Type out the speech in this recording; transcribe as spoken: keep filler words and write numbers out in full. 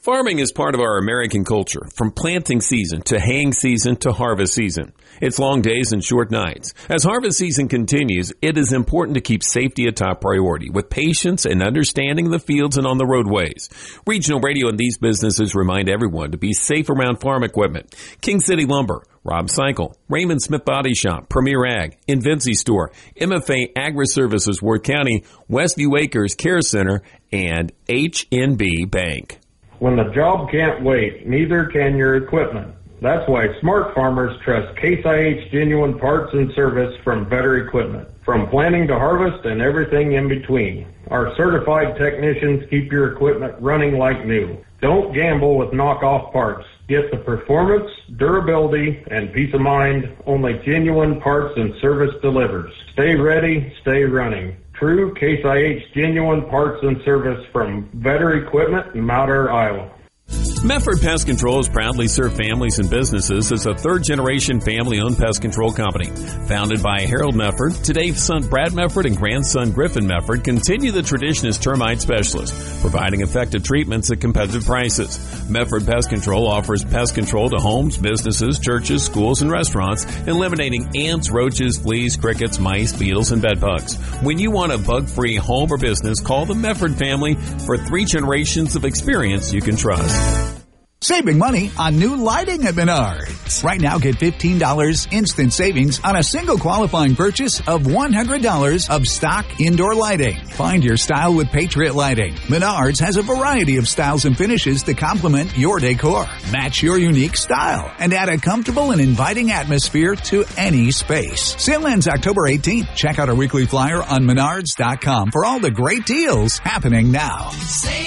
Farming is part of our American culture, from planting season to haying season to harvest season. It's long days and short nights. As harvest season continues, it is important to keep safety a top priority with patience and understanding the fields and on the roadways. Regional Radio and these businesses remind everyone to be safe around farm equipment. King City Lumber, Rob Cycle, Raymond Smith Body Shop, Premier Ag, Invinci Store, M F A Agri-Services, Ward County, Westview Acres Care Center, and H N B Bank. When the job can't wait, neither can your equipment. That's why smart farmers trust Case I H genuine parts and service from Better Equipment. From planting to harvest and everything in between. Our certified technicians keep your equipment running like new. Don't gamble with knockoff parts. Get the performance, durability, and peace of mind only genuine parts and service delivers. Stay ready, stay running. True Case I H genuine parts and service from Better Equipment in Mount Ayr, Iowa. Mefford Pest Control has proudly served families and businesses as a third-generation family-owned pest control company. Founded by Harold Mefford, today's son Brad Mefford and grandson Griffin Mefford continue the tradition as termite specialists, providing effective treatments at competitive prices. Mefford Pest Control offers pest control to homes, businesses, churches, schools, and restaurants, eliminating ants, roaches, fleas, crickets, mice, beetles, and bed bugs. When you want a bug-free home or business, call the Mefford family for three generations of experience you can trust. Saving money on new lighting at Menards. Right now, get fifteen dollars instant savings on a single qualifying purchase of one hundred dollars of stock indoor lighting. Find your style with Patriot Lighting. Menards has a variety of styles and finishes to complement your decor. Match your unique style and add a comfortable and inviting atmosphere to any space. Sale ends October eighteenth. Check out our weekly flyer on menards dot com for all the great deals happening now. Save